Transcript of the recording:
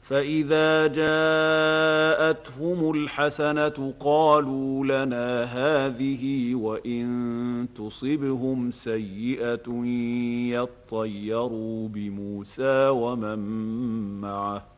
فإذا جاءتهم الحسنة قالوا لنا هذه وإن تصبهم سيئة يطيروا بموسى ومن معه